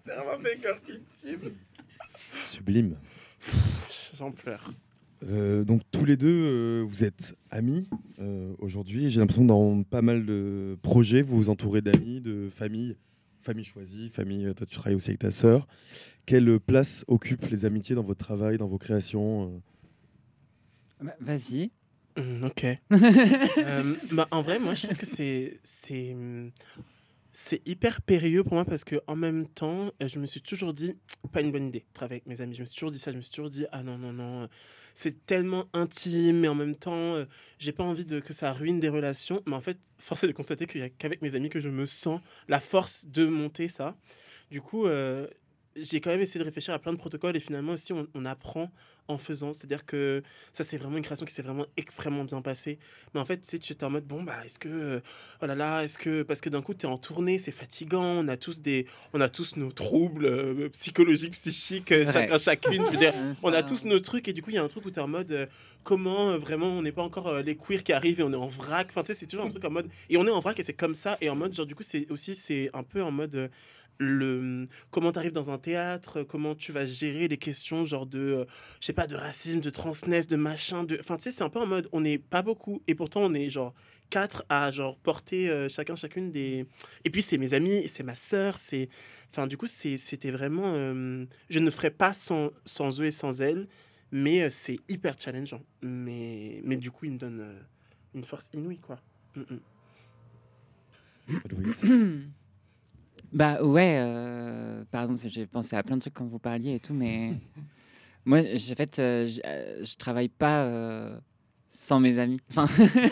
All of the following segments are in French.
C'est vraiment banger ultime. Sublime. J'en pleure. Donc tous les deux, vous êtes amis aujourd'hui. J'ai l'impression que dans pas mal de projets, vous vous entourez d'amis, de famille, famille choisie, famille. Toi, tu travailles aussi avec ta sœur. Quelle place occupent les amitiés dans votre travail, dans vos créations Bah, vas-y. Ok. En vrai, moi, je trouve que c'est hyper périlleux pour moi parce que en même temps, je me suis toujours dit, pas une bonne idée, travailler avec mes amis. Je me suis toujours dit ça, je me suis toujours dit, ah non, non, non, c'est tellement intime, mais en même temps, j'ai pas envie que ça ruine des relations. Mais en fait, force est de constater qu'il y a qu'avec mes amis que je me sens la force de monter ça. Du coup, j'ai quand même essayé de réfléchir à plein de protocoles et finalement aussi, on apprend en faisant. C'est-à-dire que ça, c'est vraiment une création qui s'est vraiment extrêmement bien passée. Mais en fait, tu sais, tu es en mode, bon, bah, est-ce que, oh là là, est-ce que, parce que d'un coup, tu es en tournée, c'est fatigant, on a tous nos troubles psychologiques, psychiques, C'est vrai. chacun, chacune. Je veux dire, on a Ça- tous nos trucs et du coup, il y a un truc où tu es en mode, comment vraiment, on n'est pas encore les queers qui arrivent et on est en vrac. Enfin, tu sais, c'est toujours un truc en mode, et on est en vrac et c'est comme ça. Et en mode, genre, du coup, c'est un peu en mode, comment tu arrives dans un théâtre, comment tu vas gérer les questions genre je sais pas, de racisme, de transness, de machin, enfin tu sais, c'est un peu en mode, on n'est pas beaucoup et pourtant on est genre quatre à genre porter chacune des... Et puis c'est mes amis, et c'est ma sœur, enfin du coup c'était vraiment... Je ne ferais pas sans eux et sans elles, mais c'est hyper challengeant. Mais du coup, il me donne une force inouïe, quoi. Louise Bah ouais, pardon, j'ai pensé à plein de trucs quand vous parliez et tout, mais moi, en fait, je travaille pas sans mes amis. Enfin,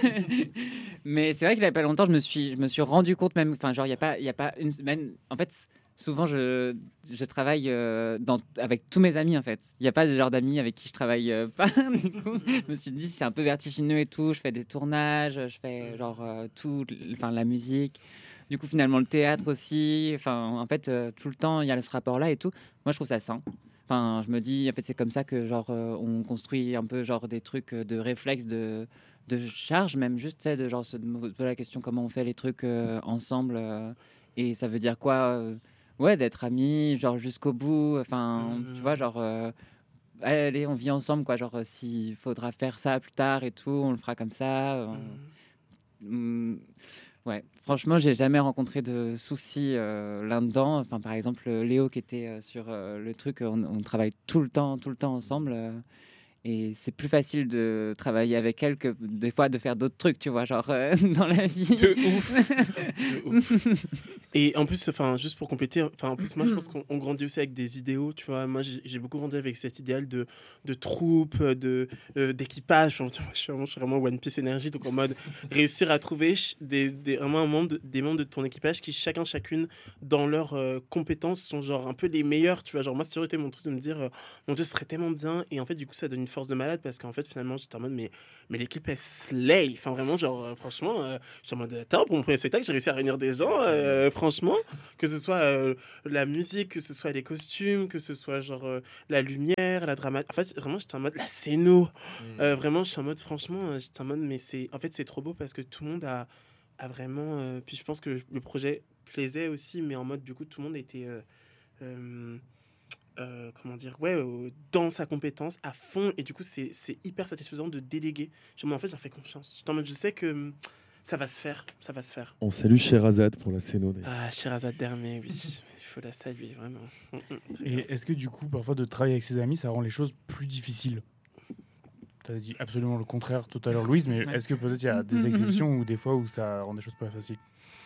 mais c'est vrai qu'il y a pas longtemps, je me suis rendu compte même, enfin, genre, il y a pas une semaine. En fait, souvent, je travaille avec tous mes amis, en fait. Il n'y a pas de genre d'amis avec qui je travaille pas. Du coup, je me suis dit, c'est un peu vertigineux et tout. Je fais des tournages, je fais genre tout, enfin, la musique. Du coup, finalement, le théâtre aussi. Enfin, en fait, tout le temps, il y a ce rapport-là et tout. Moi, je trouve ça sain. Enfin, je me dis, en fait, c'est comme ça que, genre, on construit un peu, genre, des trucs de réflexe, de charge, même juste, tu sais, de genre, se poser la question comment on fait les trucs ensemble. Et ça veut dire quoi ouais, d'être amis, genre, jusqu'au bout. Enfin, tu vois, genre, allez, on vit ensemble, quoi. Genre, s'il faudra faire ça plus tard et tout, on le fera comme ça. Mm, Ouais, franchement, j'ai jamais rencontré de soucis là-dedans. Enfin, par exemple, Léo qui était sur le truc, on travaille tout le temps ensemble. Et c'est plus facile de travailler avec elle que des fois de faire d'autres trucs, tu vois, genre dans la vie. De ouf. De ouf. Et en plus, enfin, juste pour compléter, enfin, en plus, moi, je pense qu'on grandit aussi avec des idéaux, tu vois. Moi, j'ai beaucoup grandi avec cet idéal de troupe, d'équipage. Enfin, tu vois, je suis vraiment One Piece énergie, donc en mode réussir à trouver vraiment des membres de ton équipage qui, chacune, dans leurs compétences, sont genre un peu les meilleurs, tu vois. Genre, moi, c'est toujours été mon truc de me dire, mon Dieu, ce serait tellement bien. Et en fait, du coup, ça donne une force de malade parce qu'en fait, finalement, j'étais en mode, mais l'équipe, elle slay. Enfin, vraiment, genre, franchement, j'étais en mode, attends, pour mon premier spectacle, j'ai réussi à réunir des gens, franchement, que ce soit la musique, que ce soit les costumes, que ce soit genre la lumière, la dramatique. En fait, vraiment, j'étais en mode la scéno. Vraiment, je suis en mode, franchement, j'étais en mode, mais en fait, c'est trop beau parce que tout le monde a vraiment. Puis je pense que le projet plaisait aussi, mais en mode, du coup, tout le monde était. Euh, comment dire, ouais, dans sa compétence à fond, et du coup c'est hyper satisfaisant de déléguer. En fait, je leur fais confiance. J'étais en mode, je sais que ça va se faire, ça va se faire. On salue Sherazade pour la scéno. Ah, Sherazade Dermé, oui, il faut la saluer, vraiment. Très bien. Et est-ce que du coup, parfois, de travailler avec ses amis, ça rend les choses plus difficiles? Tu as dit absolument le contraire tout à l'heure, Louise, mais Ouais. est-ce que peut-être il y a des exceptions ou des fois où ça rend des choses pas faciles?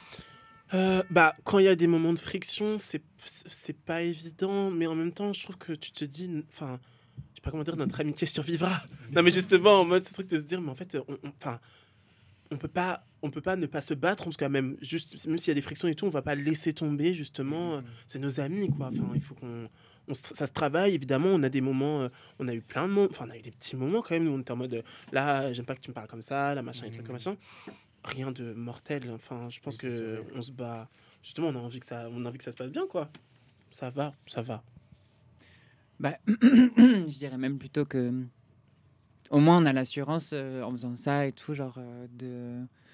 Bah, quand il y a des moments de friction, c'est pas évident, mais en même temps, je trouve que tu te dis, enfin, je sais pas comment dire, notre amitié survivra. Non, mais justement, en mode, ce truc de se dire, mais en fait, enfin, on peut pas ne pas se battre, en tout cas, même s'il y a des frictions et tout, on va pas laisser tomber, justement, c'est nos amis, quoi. Enfin, il faut ça se travaille, évidemment, on a des moments, on a eu plein de moments, enfin, on a eu des petits moments quand même, où on était en mode, là, j'aime pas que tu me parles comme ça, là, machin, et trucs comme machin. Rien de mortel, enfin, je pense Oui, ça, c'est que vrai. on se bat, justement, on a envie que ça se passe bien, quoi. Ça va, ça va. Bah, je dirais même plutôt que au moins on a l'assurance en faisant ça et tout, genre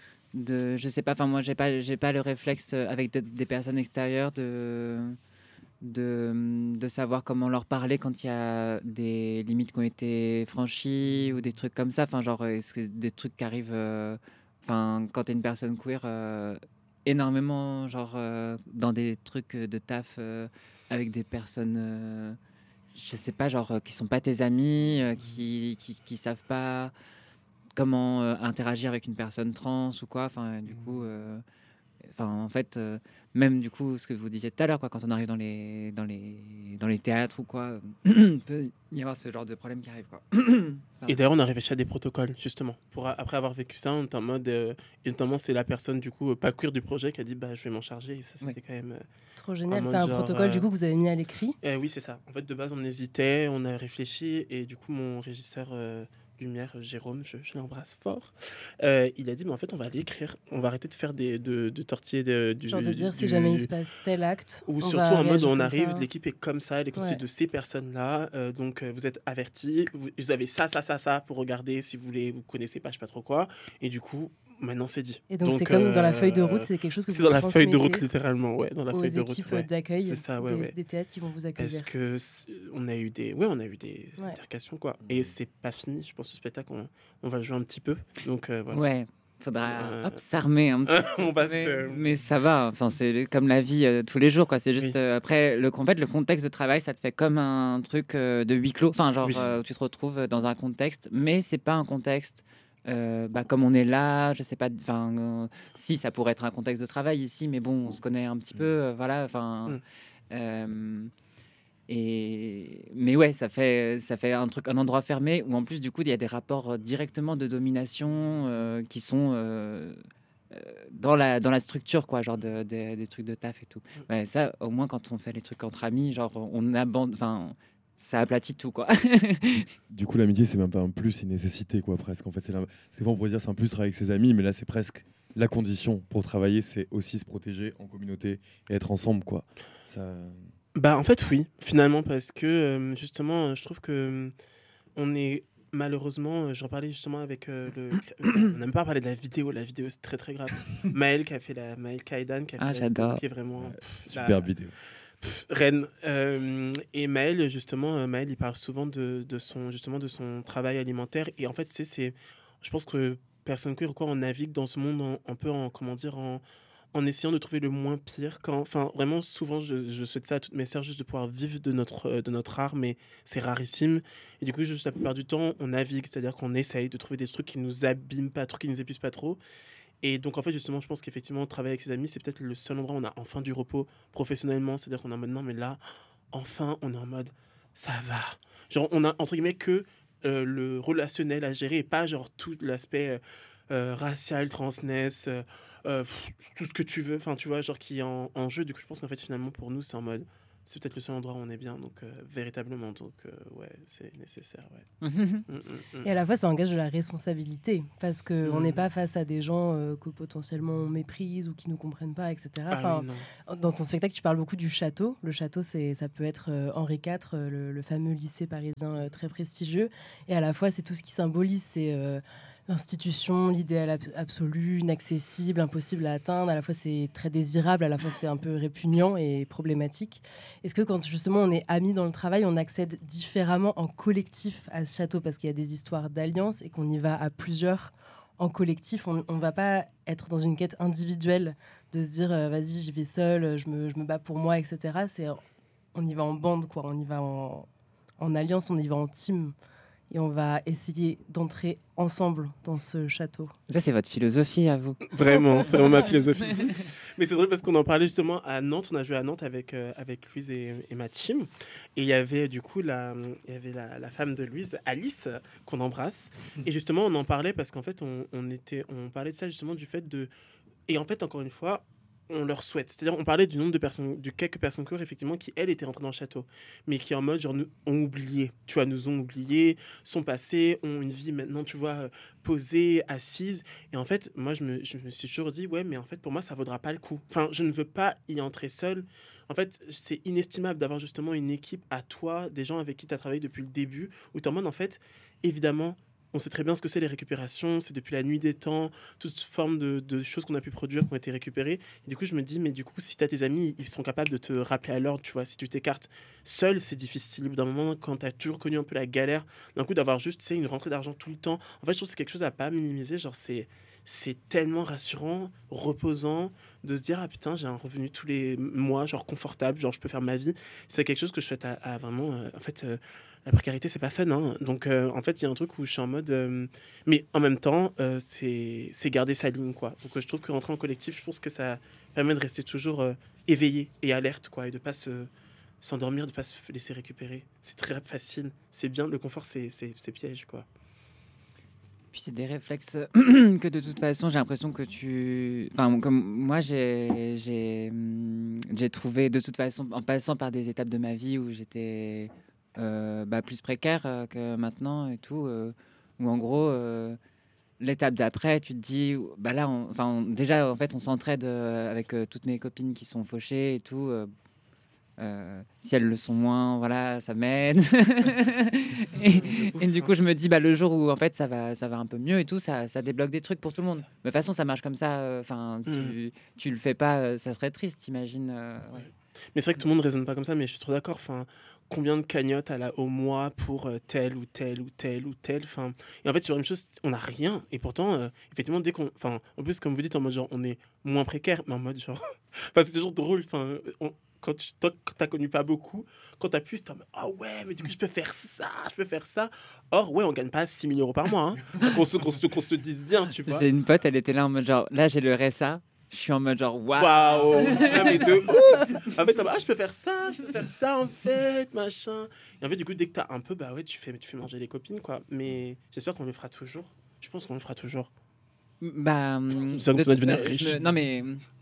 je sais pas, enfin moi j'ai pas le réflexe avec des personnes extérieures de savoir comment leur parler quand il y a des limites qui ont été franchies ou des trucs comme ça. Enfin, genre, est-ce que des trucs qui arrivent, quand tu es une personne queer, énormément, genre, dans des trucs de taf avec des personnes, je sais pas, genre, qui sont pas tes amis, qui savent pas comment interagir avec une personne trans ou quoi. Enfin, du coup, en fait, même du coup, ce que vous disiez tout à l'heure, quoi, quand on arrive dans les théâtres ou quoi, il peut y avoir ce genre de problème qui arrive, quoi. Et d'ailleurs, on a réfléchi à des protocoles, justement. Après avoir vécu ça, on était en mode. Et notamment, c'est la personne, du coup, pas queer du projet qui a dit bah, je vais m'en charger. Et ça, c'était Ouais. quand même. Trop génial. mode C'est un genre, protocole du coup que vous avez mis à l'écrit. Oui, c'est ça. En fait, de base, on hésitait, on a réfléchi. Et du coup, mon régisseur lumière, Jérôme, je l'embrasse fort, il a dit mais en fait, on va aller écrire. On va arrêter de faire de tortiller du. Genre de dire si jamais il se passe tel acte. Ou on surtout va en mode réagir on comme arrive, ça. l'équipe est comme ça, elle est constituée Ouais. de ces personnes-là, donc vous êtes avertis, vous avez ça pour regarder si vous voulez, vous connaissez pas, je sais pas trop quoi, et du coup, maintenant c'est dit. Et donc c'est comme dans la feuille de route, c'est quelque chose que c'est vous dans la feuille de route transmettez littéralement, ouais, dans la aux feuille de route, équipes ouais. d'accueil C'est ça, ouais, des théâtres qui vont vous accueillir. Parce que on a eu des Ouais. altercations quoi, et c'est pas fini. Je pense que ce spectacle on va jouer un petit peu, donc voilà. Ouais, faudra s'armer un petit On va mais, se... mais ça va, enfin, c'est comme la vie tous les jours, quoi. C'est juste, Oui. après, le contexte de travail, ça te fait comme un truc de huis clos, enfin, genre, Oui. où tu te retrouves dans un contexte, mais c'est pas un contexte comme on est là, je sais pas, si, ça pourrait être un contexte de travail ici, mais bon, on se connaît un petit peu, voilà, enfin... mais ouais, ça fait un endroit fermé où en plus du coup il y a des rapports directement de domination qui sont dans la structure, quoi, genre des trucs de taf et tout. Ouais, ça, au moins quand on fait les trucs entre amis, genre on abandonne, enfin ça aplatit tout, quoi. Du coup, l'amitié, c'est même pas un plus, c'est une nécessité, quoi, presque. En fait, c'est bon, on pourrait dire c'est un plus travailler avec ses amis, mais là, c'est presque la condition pour travailler, c'est aussi se protéger en communauté et être ensemble, quoi. Ça... Bah en fait oui, finalement, parce que justement, je trouve que on est malheureusement, j'en parlais justement avec on n'a même pas parlé de la vidéo c'est très très grave. Maël Kaidan qui a fait la vidéo, J'adore. qui est vraiment Superbe vidéo. reine. Et Maël justement, Maël il parle souvent de son travail alimentaire, et en fait je pense que personne queer quoi, on navigue dans ce monde un peu en essayant de trouver le moins pire. Enfin, vraiment, souvent, je souhaite ça à toutes mes sœurs, juste de pouvoir vivre de notre art, mais c'est rarissime. Et du coup, juste la plupart du temps, on navigue, c'est-à-dire qu'on essaye de trouver des trucs qui nous abîment pas trop, qui nous épuisent pas trop. Et donc, en fait, justement, je pense qu'effectivement, travailler avec ses amis, c'est peut-être le seul endroit où on a enfin du repos professionnellement. C'est-à-dire qu'on est en mode, non, mais là, enfin, on est en mode, ça va. Genre, on a, entre guillemets, que le relationnel à gérer, et pas genre tout l'aspect racial, transness, tout ce que tu veux, enfin tu vois, genre qui est en jeu. Du coup, je pense qu'en fait finalement pour nous c'est en mode, c'est peut-être le seul endroit où on est bien, donc véritablement, donc ouais, c'est nécessaire, ouais. Et à la fois, ça engage de la responsabilité parce qu'on n'est pas face à des gens que potentiellement on méprise ou qui nous comprennent pas, etc. Ah oui, non. Dans ton spectacle, tu parles beaucoup du château. Le château, ça peut être Henri IV, le fameux lycée parisien très prestigieux. Et à la fois, c'est tout ce qui symbolise, c'est l'institution, l'idéal absolu, inaccessible, impossible à atteindre. À la fois, c'est très désirable, à la fois, c'est un peu répugnant et problématique. Est-ce que quand justement on est amis dans le travail, on accède différemment en collectif à ce château parce qu'il y a des histoires d'alliance et qu'on y va à plusieurs en collectif? On ne va pas être dans une quête individuelle de se dire vas-y, j'y vais seul, je me bats pour moi, etc. On y va en bande, quoi. On y va en alliance, on y va en team. Et on va essayer d'entrer ensemble dans ce château. Ça, c'est votre philosophie à vous. Vraiment, c'est vraiment ma philosophie. Mais c'est drôle parce qu'on en parlait justement à Nantes. On a joué à Nantes avec Louise et ma team. Et il y avait du coup la femme de Louise, Alice, qu'on embrasse. Et justement, on en parlait parce qu'en fait, on parlait de ça justement, du fait de... Et en fait, encore une fois, on leur souhaite. C'est-à-dire, on parlait du nombre de personnes, de quelques personnes queer, effectivement, qui, elles, étaient rentrées dans le château. Mais qui, en mode, genre, ont oublié. Tu vois, nous ont oubliés, sont passés, ont une vie maintenant, tu vois, posée, assise. Et en fait, moi, je me suis toujours dit, ouais, mais en fait, pour moi, ça vaudra pas le coup. Enfin, je ne veux pas y entrer seule. En fait, c'est inestimable d'avoir justement une équipe à toi, des gens avec qui tu as travaillé depuis le début, où tu es en mode, en fait, évidemment, on sait très bien ce que c'est les récupérations, c'est depuis la nuit des temps, toute forme de choses qu'on a pu produire qui ont été récupérées. Et du coup, je me dis, mais du coup, si tu as tes amis, ils sont capables de te rappeler à l'ordre, tu vois, si tu t'écartes seul, c'est difficile. Au bout d'un moment, quand tu as toujours connu un peu la galère, d'un coup, d'avoir juste, tu sais, une rentrée d'argent tout le temps. En fait, je trouve que c'est quelque chose à pas minimiser, genre, c'est tellement rassurant, reposant, de se dire, ah putain, j'ai un revenu tous les mois, genre confortable, genre je peux faire ma vie. C'est quelque chose que je souhaite à vraiment. En fait, la précarité, c'est pas fun. Hein. Donc, en fait, il y a un truc où je suis en mode. Mais en même temps, c'est garder sa ligne, quoi. Donc, je trouve que rentrer en collectif, je pense que ça permet de rester toujours éveillé et alerte, quoi, et de pas s'endormir, de pas se laisser récupérer. C'est très facile. C'est bien, le confort, c'est piège, quoi. Puis c'est des réflexes que de toute façon, j'ai l'impression que tu... Enfin, comme moi, j'ai trouvé de toute façon, en passant par des étapes de ma vie où j'étais plus précaire que maintenant et tout, où en gros, l'étape d'après, tu te dis, bah là, déjà, en fait, on s'entraide avec toutes mes copines qui sont fauchées et tout. Si elles le sont moins, voilà, ça m'aide. et du coup, je me dis, bah, le jour où en fait ça va un peu mieux et tout, ça débloque des trucs pour tout le monde. Mais de toute façon, ça marche comme ça. Enfin, tu le fais pas, ça serait triste, t'imagines. Ouais. Mais c'est vrai que tout le monde raisonne pas comme ça, mais je suis trop d'accord. Enfin, combien de cagnottes au mois pour tel ou tel ou tel ou tel. Enfin, et en fait, sur la même chose, on n'a rien. Et pourtant, effectivement, dès qu'on. Enfin, en plus, comme vous dites, en mode genre, on est moins précaire, mais en mode genre. Enfin, c'est toujours drôle. Enfin, toi, quand t'as connu pas beaucoup, quand t'as plus, t'es en mode, ah ouais, mais du coup, je peux faire ça, je peux faire ça. Or, ouais, on gagne pas 6 000 euros par mois. Hein. Qu'on se dise bien, tu vois. J'ai une pote, elle était là en mode genre, là, j'ai le RSA. Je suis en mode genre, waouh! Waouh! Non, mais de ouf! En fait, je peux faire ça, en fait, machin. Et en fait, du coup, dès que t'as un peu, bah ouais, tu fais manger les copines, quoi. Mais j'espère qu'on le fera toujours. Je pense qu'on le fera toujours. Bah, Ça va devenir riche. non, mais.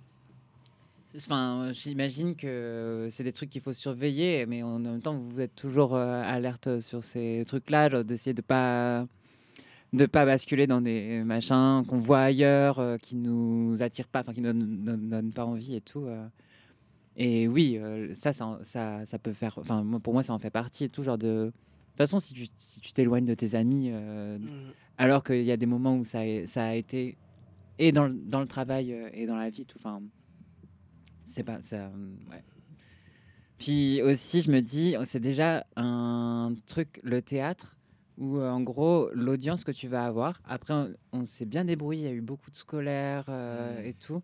Enfin, j'imagine que c'est des trucs qu'il faut surveiller, mais en même temps, vous êtes toujours alerte sur ces trucs-là, genre d'essayer de pas basculer dans des machins qu'on voit ailleurs, qui nous attirent pas, enfin qui nous donnent pas envie et tout. Et oui, ça peut faire. Enfin, pour moi, ça en fait partie et tout, genre de. De toute façon, si tu t'éloignes de tes amis, alors qu'il y a des moments où ça a été et dans le travail et dans la vie, tout. Enfin, c'est pas ça. Ouais. Puis aussi, je me dis, c'est déjà un truc, le théâtre, où en gros, l'audience que tu vas avoir, après, on s'est bien débrouillé, il y a eu beaucoup de scolaires et tout.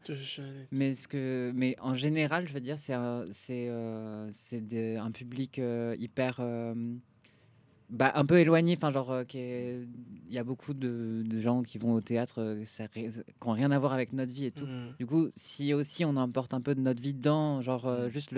Mais en général, je veux dire, c'est un public hyper. Un peu éloigné, enfin, genre, il y a beaucoup de gens qui vont au théâtre qui n'ont rien à voir avec notre vie et tout. Du coup, si aussi on emporte un peu de notre vie dedans, genre juste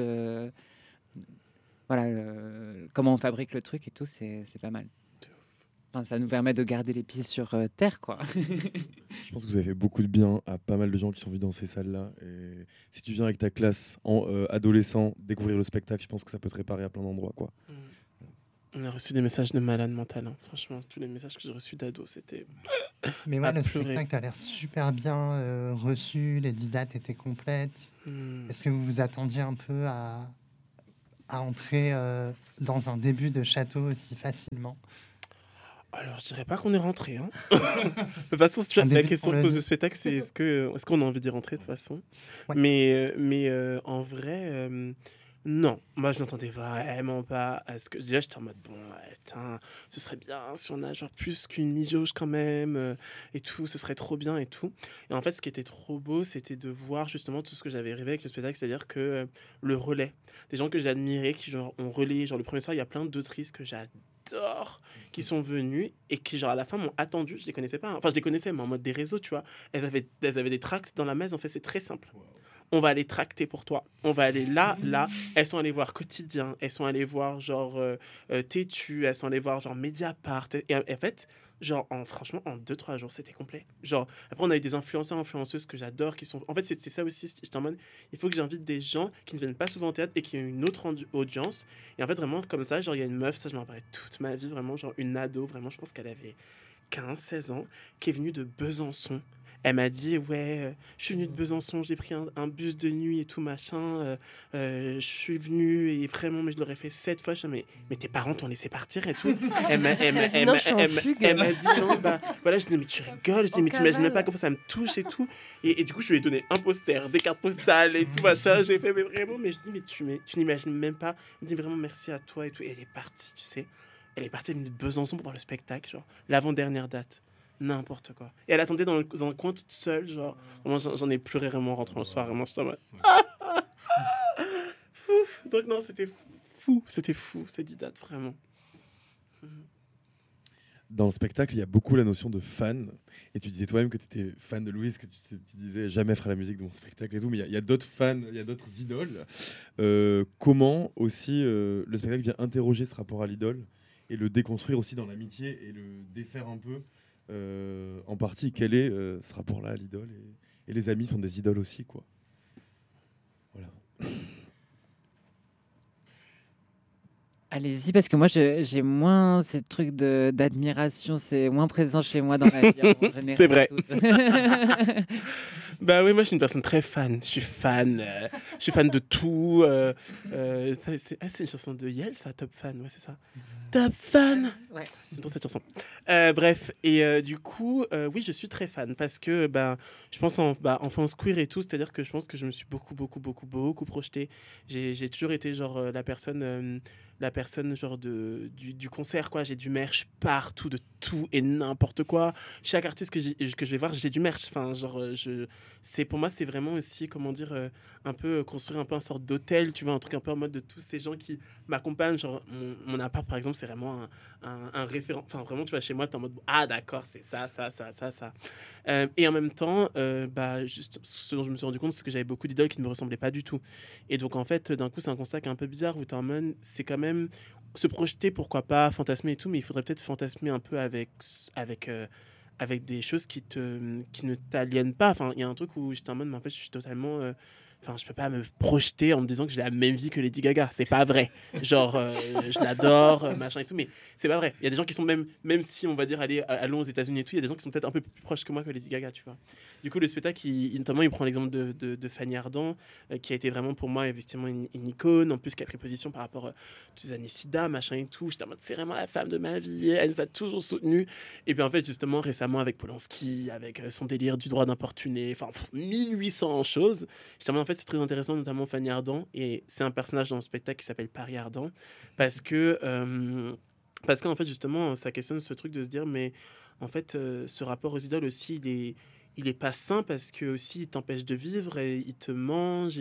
comment on fabrique le truc et tout, c'est pas mal. Enfin, ça nous permet de garder les pieds sur terre, quoi. Je pense que vous avez fait beaucoup de bien à pas mal de gens qui sont venus dans ces salles-là. Et si tu viens avec ta classe adolescent découvrir le spectacle, je pense que ça peut te réparer à plein d'endroits, quoi. On a reçu des messages de malades mentales. Hein. Franchement, tous les messages que j'ai reçus d'ados, c'était. Mais ouais, le spectacle a l'air super bien reçu. Les 10 dates étaient complètes. Est-ce que vous vous attendiez un peu à entrer dans un début de château aussi facilement? Alors, je dirais pas qu'on est rentré. Hein. De toute façon, la question que pose le spectacle, c'est est-ce qu'on a envie d'y rentrer de toute façon. Ouais. Mais en vrai, non. Moi, je n'entendais vraiment pas à ce que... Déjà, j'étais en mode, bon, putain, ce serait bien si on a genre plus qu'une mi-jauge quand même, et tout, ce serait trop bien et tout. Et en fait, ce qui était trop beau, c'était de voir justement tout ce que j'avais rêvé avec le spectacle, c'est-à-dire que le relais, des gens que j'admirais, qui genre ont relayé, genre le premier soir, il y a plein d'autrices que j'adore, qui sont venues et qui genre à la fin m'ont attendu. Je les connaissais pas, hein. Enfin je les connaissais mais en mode des réseaux, tu vois. Elles avaient des tracts dans la messe. En fait, c'est très simple. On va aller tracter pour toi, on va aller là. Elles sont allées voir Quotidien, elles sont allées voir genre Tétu, elles sont allées voir genre Mediapart, et en fait genre franchement en 2-3 jours c'était complet. Genre après on a eu des influenceuses que j'adore, qui sont en fait c'était ça aussi, j'étais en mode il faut que j'invite des gens qui ne viennent pas souvent au théâtre et qui ont une autre audience. Et en fait vraiment comme ça, genre il y a une meuf, ça je m'en rappellerai toute ma vie, vraiment genre une ado, vraiment je pense qu'elle avait 15-16 ans, qui est venue de Besançon. Elle m'a dit, ouais, je suis venue de Besançon, j'ai pris un bus de nuit et tout, machin. Je suis venue et vraiment, mais je l'aurais fait 7 fois. Je dis, mais tes parents t'ont laissé partir et tout. Elle m'a dit, non, bah voilà. Je dis, mais tu rigoles. Je dis, mais tu imagines même pas comment ça me touche et tout. Et du coup, je lui ai donné un poster, des cartes postales et tout, machin. J'ai fait, mais vraiment, mais je dis, mais tu n'imagines même pas. Elle me dit, vraiment, merci à toi et tout. Et elle est partie, tu sais. Elle est partie, elle est venue de Besançon pour voir le spectacle, genre, l'avant-dernière date. N'importe quoi. Et elle attendait dans un coin toute seule, genre. Moi, j'en ai pleuré vraiment en rentrant le soir, vraiment. J'étais en mode. Fou. Donc, non, c'était fou. C'était fou, ces 10 dates, vraiment. Dans le spectacle, il y a beaucoup la notion de fan. Et tu disais toi-même que tu étais fan de Louise, que tu disais jamais ferai la musique de mon spectacle et tout. Mais il y a d'autres fans, il y a d'autres idoles. Comment aussi le spectacle vient interroger ce rapport à l'idole et le déconstruire aussi dans l'amitié et le défaire un peu en partie. Quel est ce rapport-là à l'idole et les amis sont des idoles aussi, quoi. Voilà. Allez-y, parce que moi, j'ai moins ces trucs d'admiration, c'est moins présent chez moi dans la vie. En général, c'est vrai. Bah oui, moi je suis une personne très fan. Je suis fan de tout. C'est une chanson de Yel, ça, Top Fan, ouais, c'est ça. Top Fan. Ouais. J'entends cette chanson. Bref, et du coup, oui, je suis très fan parce que je pense enfance queer et tout, c'est-à-dire que je pense que je me suis beaucoup projetée. J'ai toujours été genre la personne genre du concert, quoi. J'ai du merch partout, de tout et n'importe quoi. Chaque artiste que je vais voir, j'ai du merch. Enfin, genre, pour moi, c'est vraiment aussi, comment dire, un peu construire un peu une sorte d'hôtel, tu vois, un truc un peu en mode de tous ces gens qui m'accompagnent. Genre, mon appart, par exemple, c'est vraiment un référent. Enfin, vraiment, tu vois, chez moi, t'es en mode, ah, d'accord, c'est ça. Et en même temps, juste ce dont je me suis rendu compte, c'est que j'avais beaucoup d'idoles qui ne me ressemblaient pas du tout. Et donc, en fait, d'un coup, c'est un constat qui est un peu bizarre où t'es en mode, c'est quand même se projeter, pourquoi pas, fantasmer et tout, mais il faudrait peut-être fantasmer un peu avec des choses qui ne t'aliènent pas. Enfin, il y a un truc où j'étais en mode, mais en fait, je suis totalement... Enfin, je peux pas me projeter en me disant que j'ai la même vie que Lady Gaga. C'est pas vrai. Genre, je l'adore, machin et tout, mais c'est pas vrai. Il y a des gens qui sont même si on va dire allons aux États-Unis et tout, il y a des gens qui sont peut-être un peu plus proches que moi que Lady Gaga, tu vois. Du coup, le spectacle, notamment, il prend l'exemple de Fanny Ardant, qui a été vraiment pour moi effectivement une icône, en plus qui a pris position par rapport aux années SIDA, machin et tout. J'étais en mode, c'est vraiment la femme de ma vie. Elle nous a toujours soutenus. Et puis en fait, justement, récemment avec Polanski, avec son délire du droit d'importuner, enfin 1800 choses. J'étais en mode, en fait, c'est très intéressant, notamment Fanny Ardant, et c'est un personnage dans le spectacle qui s'appelle Paris Ardant, parce qu'en fait, justement, ça questionne ce truc de se dire, mais en fait, ce rapport aux idoles aussi, il est pas sain parce que aussi il t'empêche de vivre et il te mange,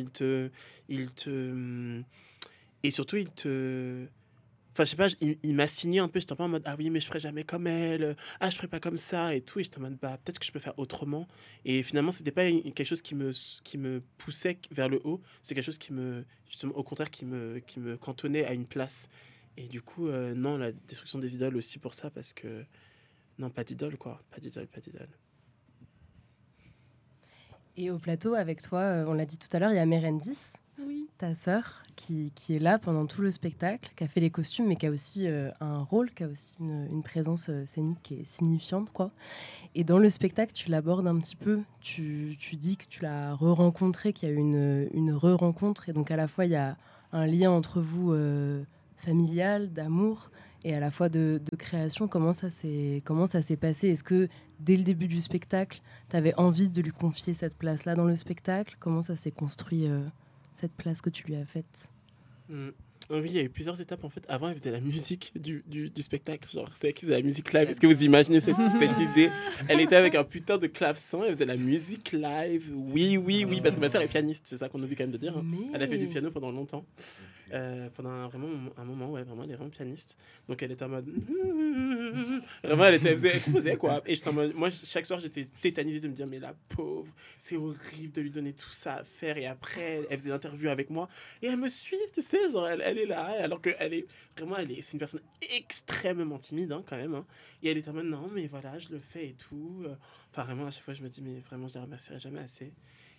et surtout il te... Enfin, je sais pas, il m'a signé un peu, j'étais un peu en mode, ah oui, mais je ferai jamais comme elle, ah, je ferai pas comme ça et tout. Et j'étais en mode, peut-être que je peux faire autrement. Et finalement, c'était pas quelque chose qui me poussait vers le haut, c'est quelque chose justement, au contraire, qui me cantonnait à une place. Et du coup, non, la destruction des idoles aussi pour ça, parce que, non, pas d'idole, quoi. Pas d'idole. Et au plateau, avec toi, on l'a dit tout à l'heure, il y a Mérendis, ta sœur, qui est là pendant tout le spectacle, qui a fait les costumes, mais qui a aussi un rôle, qui a aussi une présence scénique qui est signifiante, quoi. Et dans le spectacle, tu l'abordes un petit peu. Tu dis que tu l'as re-rencontrée, qu'il y a eu une re-rencontre. Et donc, à la fois, il y a un lien entre vous familial, d'amour, et à la fois de création. Comment ça s'est passé? Est-ce que, dès le début du spectacle, tu avais envie de lui confier cette place-là dans le spectacle? Comment ça s'est construit, cette place que tu lui as faite? Oui, il y a eu plusieurs étapes en fait. Avant, elle faisait la musique du spectacle. Genre, c'est elle qui faisait la musique live. Est-ce que vous imaginez cette idée? Elle était avec un putain de clavecin. Elle faisait la musique live. Oui. Parce que ma sœur est pianiste. C'est ça qu'on oublie quand même de dire. Hein. Elle a fait du piano pendant longtemps. Pendant vraiment un moment, ouais, vraiment, elle est vraiment pianiste. Donc, elle était en mode. Vraiment, elle composait quoi. Et j'étais en mode. Moi, chaque soir, j'étais tétanisée de me dire, mais la pauvre, c'est horrible de lui donner tout ça à faire. Et après, elle faisait des interviews avec moi. Et elle me suit, tu sais, genre, elle est là. Alors que c'est une personne extrêmement timide, hein, quand même. Hein. Et elle était en mode, non, mais voilà, je le fais et tout. Enfin, vraiment, à chaque fois, je me dis, mais vraiment, je ne la remercierai jamais assez.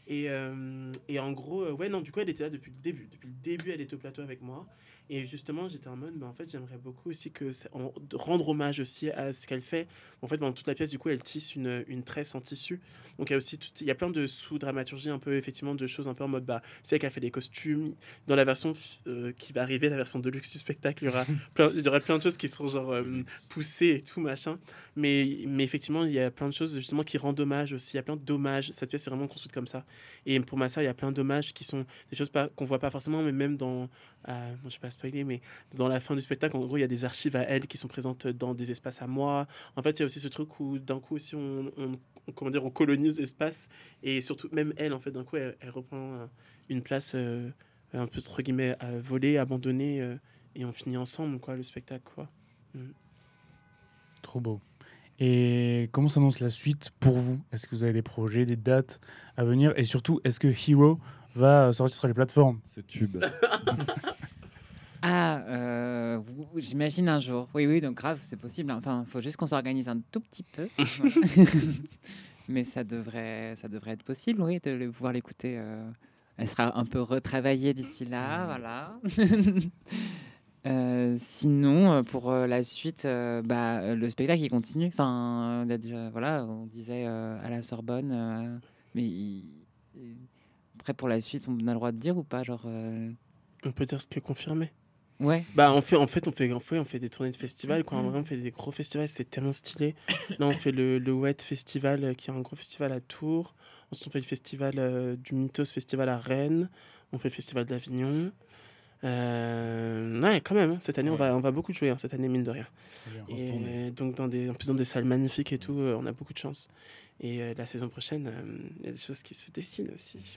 Et en gros, ouais, non, du coup, elle était là depuis le début. Depuis le début, elle était au plateau avec moi. Et justement, j'étais en mode, en fait, j'aimerais beaucoup aussi de rendre hommage aussi à ce qu'elle fait. En fait, pendant toute la pièce, du coup, elle tisse une tresse en tissu. Donc, il y a aussi il y a plein de sous-dramaturgie, un peu, effectivement, de choses un peu en mode, c'est elle qui a fait les costumes. Dans la version qui va arriver, la version de luxe du spectacle, il y aura plein de choses qui seront genre poussées et tout, machin. Mais effectivement, il y a plein de choses, justement, qui rendent hommage aussi. Il y a plein d'hommages. Cette pièce est vraiment construite comme ça. Et pour ma sœur, il y a plein d'hommages qui sont des choses qu'on voit pas forcément, mais même dans, je sais pas spoiler, mais dans la fin du spectacle, en gros, il y a des archives à elle qui sont présentes dans des espaces à moi. En fait, il y a aussi ce truc où d'un coup aussi comment dire, on colonise l'espace, et surtout même elle, en fait, d'un coup, elle reprend une place un peu entre guillemets volée, abandonnée, et on finit ensemble, quoi, le spectacle, quoi. Trop beau. Et comment s'annonce la suite pour vous? Est-ce que vous avez des projets, des dates à venir? Et surtout, est-ce que Hero va sortir sur les plateformes? Ce tube. J'imagine un jour. Oui, donc grave, c'est possible. Enfin, il faut juste qu'on s'organise un tout petit peu. Mais ça devrait être possible, oui, de pouvoir l'écouter. Elle sera un peu retravaillée d'ici là, voilà. Sinon, pour la suite, le spectacle il continue. Enfin, voilà, on disait à la Sorbonne, mais après pour la suite, on a le droit de dire ou pas, genre. On peut dire ce que confirmer. Ouais. On fait des tournées de festivals, quoi. En vrai, on fait des gros festivals, c'est tellement stylé. Là, on fait le Wet Festival, qui est un gros festival à Tours. Ensuite, on fait le festival du Mythos Festival à Rennes. On fait le festival d'Avignon. Ouais, quand même. Cette année, on va beaucoup jouer. Cette année, mine de rien. Et donc, en plus dans des salles magnifiques et tout, on a beaucoup de chance. Et la saison prochaine, il y a des choses qui se dessinent aussi.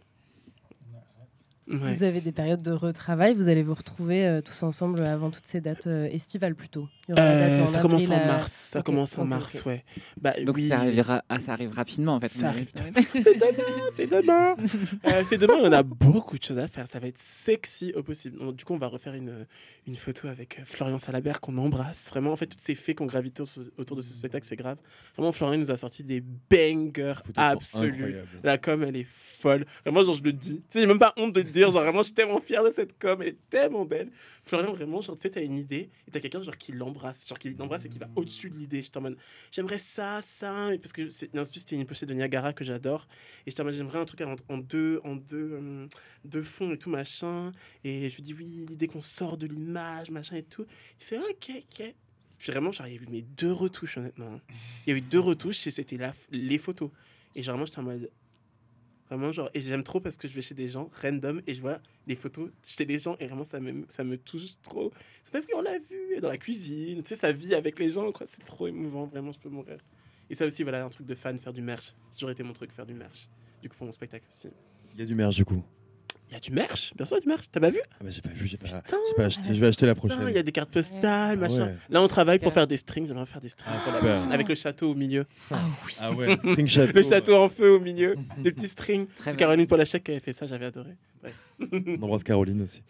Ouais. Vous avez des périodes de retravail, vous allez vous retrouver tous ensemble avant toutes ces dates estivales plutôt. Il y aura la date ça avril, commence en mars. Ça commence en mars, ouais. Donc oui. ça arrive rapidement en fait. Ça arrive. C'est demain. C'est demain. On a beaucoup de choses à faire. Ça va être sexy au possible. Donc, du coup, on va refaire une photo avec Florian Salabert qu'on embrasse. Vraiment, en fait, toutes ces fées qui ont gravité autour de ce spectacle, c'est grave. Vraiment, Florian nous a sorti des bangers absolus. La com, elle est folle. Vraiment, genre, je le dis. Tu sais, j'ai même pas honte de le dire. Genre, vraiment, je suis tellement fier de cette com. Elle est tellement belle. Florian, vraiment, genre, tu sais, t'as une idée et t'as quelqu'un genre qui l'embrasse. Genre, qui l'embrasse et qui va au-dessus de l'idée. J'étais en mode, j'aimerais ça. Parce que c'était une pochette de Niagara que j'adore. Et j'étais en mode, j'aimerais un truc en deux fonds et tout, machin. Et je lui dis, oui, l'idée qu'on sort de l'image, machin et tout. Il fait, ok. Puis vraiment, genre, il y a eu mes 2 retouches, honnêtement. Il y a eu 2 retouches et c'était les photos. Et genre, vraiment, j'étais en mode. Vraiment, genre, et j'aime trop parce que je vais chez des gens random et je vois les photos chez les gens et vraiment, ça me touche trop. C'est pas plus, on l'a vu, et dans la cuisine, tu sais, sa vie avec les gens, quoi. C'est trop émouvant, vraiment, je peux mourir. Et ça aussi, voilà, un truc de fan, faire du merch. C'est toujours été mon truc, faire du merch. Du coup, pour mon spectacle aussi. Il y a du merch, du coup. Il y a du merch, bien sûr, il y a du merch. T'as pas vu? J'ai pas vu, j'ai pas acheté. Je vais acheter la prochaine. Il y a des cartes postales, machin. Ouais. Là, on travaille pour faire des strings. J'aimerais faire des strings avec le château au milieu. Ah ouais, string château. Le château en feu au milieu, des petits strings. Très C'est bien. Caroline Polachek qui avait fait ça, j'avais adoré. Bref. On embrasse Caroline aussi.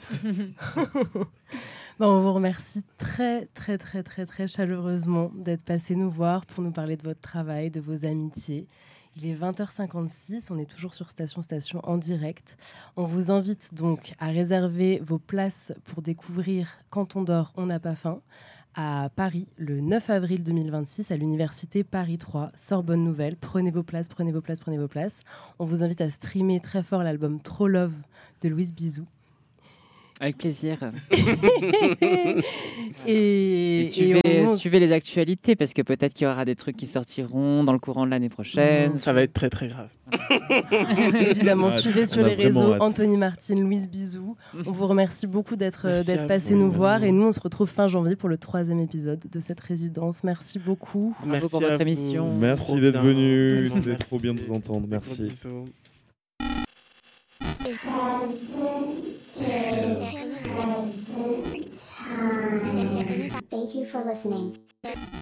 On vous remercie très, très, très, très, très chaleureusement d'être passé nous voir pour nous parler de votre travail, de vos amitiés. Il est 20h56, on est toujours sur Station en direct. On vous invite donc à réserver vos places pour découvrir Quand on dort, on n'a pas faim à Paris le 9 avril 2026 à l'université Paris 3, Sorbonne Nouvelle. Prenez vos places. On vous invite à streamer très fort l'album Trop Love de Louise Bizou. Avec plaisir. et suivez les actualités parce que peut-être qu'il y aura des trucs qui sortiront dans le courant de l'année prochaine. Ça va être très très grave. Évidemment, suivez sur les réseaux hâte. Anthony Martine, Louise Bizou. On vous remercie beaucoup d'être passé vous, nous merci. voir et nous on se retrouve fin janvier pour le 3e épisode de cette résidence. Merci beaucoup. Bravo pour votre émission. Merci Trop d'être bien. venu. Vraiment, C'était trop bien de merci. vous entendre. Gros Merci. bisous. Thank you for listening.